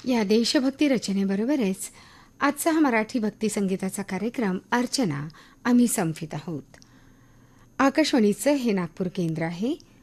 या देशभक्ती रचनेबरोबरच आजचा हा मराठी भक्ती संगीताचा कार्यक्रम अर्चना आम्ही संपवित आहोत. आकाशवाणीचं हे नागपूर केंद्र आहे.